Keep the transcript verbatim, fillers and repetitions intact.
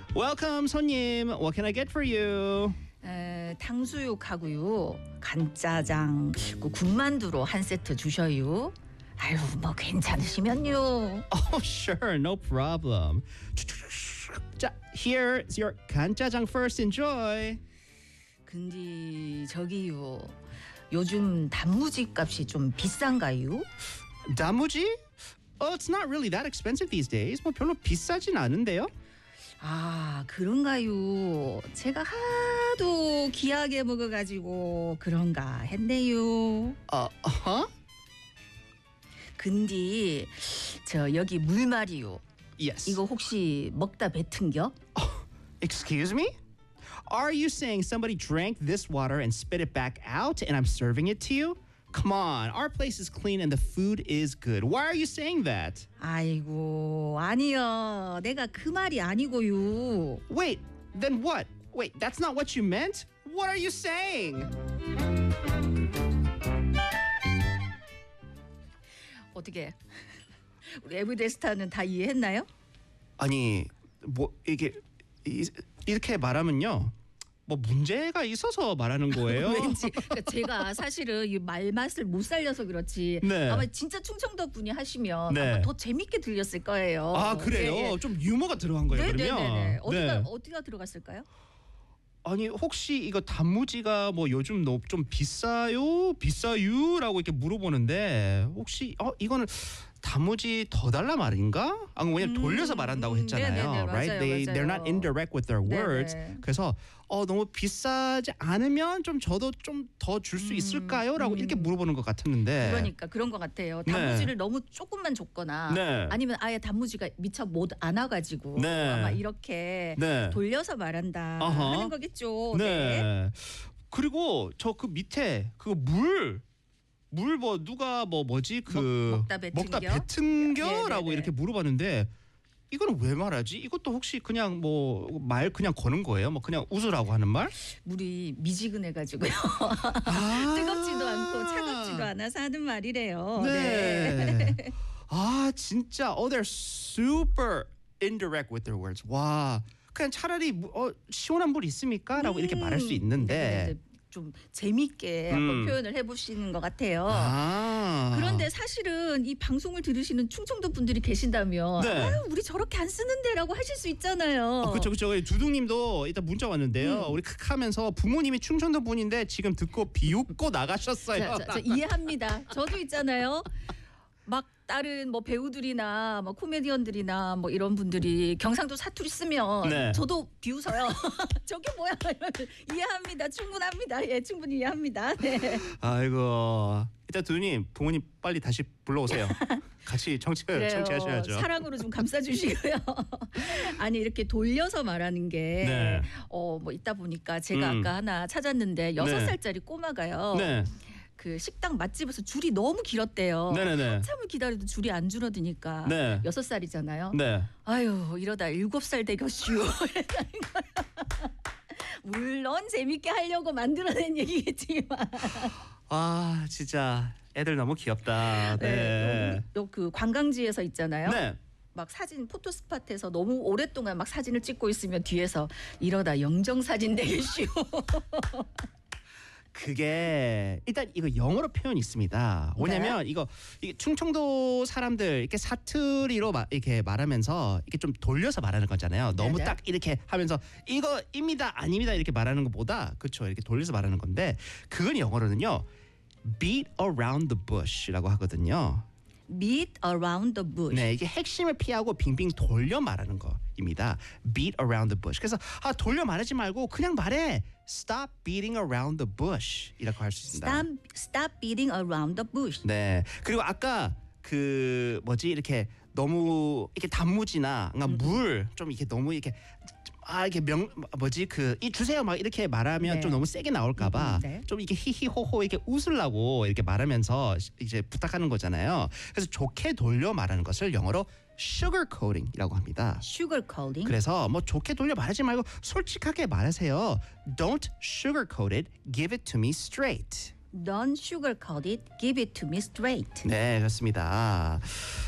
Welcome, 손님. What can I get for you? 에, 탕수육하고요, 간짜장, 그 군만두로 한 세트 주셔요. 아유, 뭐 괜찮으시면요. Oh, sure, no problem. 자, here's your 간짜장 first. Enjoy. 근데 저기요, 요즘 단무지 값이 좀 비싼가요? 단무지? Oh, it's not really that expensive these days. 뭐 별로 비싸진 않은데요. 아, 그런가요? 제가 하도 귀하게 먹어가지고 그런가 했네요. 어, huh? 근데 저 여기 물말이요. Yes. 이거 혹시 먹다 뱉은겨? Excuse me? Are you saying somebody drank this water and spit it back out and I'm serving it to you? Come on, our place is clean and the food is good. Why are you saying that? 아이고, 아니요. 내가 그 말이 아니고요. Wait, then what? Wait, that's not what you meant? What are you saying? 어떻게 우리 에브리데이 스타는 다 이해했나요? 아니, 뭐 이게 이, 이렇게 말하면요. 뭐 문제가 있어서 말하는 거예요. 왠지 그러니까 제가 사실은 이 말맛을 못 살려서 그렇지. 네. 아마 진짜 충청도 분이 하시면 네. 아마 더 재밌게 들렸을 거예요. 아, 그래요? 예, 예. 좀 유머가 들어간 거예요, 그러면? 네네네. 어디가 네. 어디가 들어갔을까요? 아니, 혹시 이거 단무지가 뭐 요즘 너 좀 비싸요? 비싸요라고 이렇게 물어보는데 혹시 어 이거는 단무지 더 달라 말인가? 아, 왜냐면 음, 돌려서 말한다고 음, 했잖아요. 네네네, right? 맞아요, They 맞아요. they're not indirect with their words. 네네. 그래서 어 너무 비싸지 않으면 좀 저도 좀 더 줄 수 있을까요?라고 이렇게 물어보는 것 같았는데. 그러니까 그런 것 같아요. 네. 단무지를 너무 조금만 줬거나 네. 아니면 아예 단무지가 미처 못 안아가지고 네. 아마 이렇게 네. 돌려서 말한다 어허. 하는 거겠죠. 네. 그리고 저 그 밑에 그 물. 물 뭐 누가 뭐 뭐지 그 먹- 먹다 뱉은겨? 먹다 뱉은겨라고 네네네. 이렇게 물어봤는데 이거는 왜 말하지? 이것도 혹시 그냥 뭐 말 그냥 거는 거예요? 뭐 그냥 웃으라고 하는 말? 물이 미지근해가지고요. 아~ 뜨겁지도 않고 차갑지도 않아서 하는 말이래요. 네. 아, 진짜 oh they're super indirect with their words. 와, 그냥 차라리 무- 어, 시원한 물 있습니까?라고 이렇게 말할 수 있는데. 네네네. 좀 재밌게 음. 한번 표현을 해보시는 것 같아요. 아. 그런데 사실은 이 방송을 들으시는 충청도 분들이 계신다면 네. 아유, 우리 저렇게 안 쓰는데라고 하실 수 있잖아요. 어, 그쵸 그쵸. 두둥님도 이따 문자 왔는데요. 음. 우리 크하면서 부모님이 충청도 분인데 지금 듣고 비웃고 나가셨어요. 자, 자, 자, 이해합니다. 저도 있잖아요. 막 다른 뭐 배우들이나 뭐 코미디언들이나 뭐 이런 분들이 경상도 사투리 쓰면 네. 저도 비웃어요. 저게 뭐야? 이러면 이해합니다. 충분합니다. 예, 충분히 이해합니다. 네. 아이고. 이따 두둥님 부모님 빨리 다시 불러오세요. 같이 청취 그래요. 청취하셔야죠. 사랑으로 좀 감싸주시고요. 아니 이렇게 돌려서 말하는 게 네. 어 뭐 있다 보니까 제가 음. 아까 하나 찾았는데 여섯 네. 살짜리 꼬마가요. 네. 그 식당 맛집에서 줄이 너무 길었대요. 네네네. 한참을 기다려도 줄이 안 줄어드니까 네. 여섯 살이잖아요. 네. 아유 이러다 일곱 살 되겠슈. 물론 재밌게 하려고 만들어낸 얘기겠지만 아, 진짜 애들 너무 귀엽다. 네. 네. 그 관광지에서 있잖아요. 네. 막 사진 포토 스팟에서 너무 오랫동안 막 사진을 찍고 있으면 뒤에서 이러다 영정 사진 되겠슈. 그게 일단 이거 영어로 표현이 있습니다. 뭐냐면 이거 이게 충청도 사람들 이렇게 사투리로 마, 이렇게 말하면서 이렇게 좀 돌려서 말하는 거잖아요. 너무 네네. 딱 이렇게 하면서 이거입니다, 아닙니다 이렇게 말하는 것보다 그렇죠. 이렇게 돌려서 말하는 건데 그건 영어로는요. beat around the bush라고 하거든요. Beat around the bush. 네, 이게 핵심을 피하고 빙빙 돌려 말하는 거입니다. Beat around the bush. 그래서 아 돌려 말하지 말고 그냥 말해. Stop beating around the bush 이라고 할 수 있습니다. Stop, stop beating around the bush. 네. 그리고 아까 그 뭐지 이렇게 너무 이렇게 단무지나 그러니까 물 좀 이렇게 너무 이렇게 아 이게 명 뭐지 그 이 주세요 막 이렇게 말하면 네. 좀 너무 세게 나올까봐 음, 네. 좀 이렇게 히히호호 이렇게 웃으려고 이렇게 말하면서 이제 부탁하는 거잖아요. 그래서 좋게 돌려 말하는 것을 영어로 sugarcoating이라고 합니다. Sugarcoating. 그래서 뭐 좋게 돌려 말하지 말고 솔직하게 말하세요. Don't sugarcoat it. Give it to me straight. Don't sugarcoat it. Give it to me straight. 네, 그렇습니다.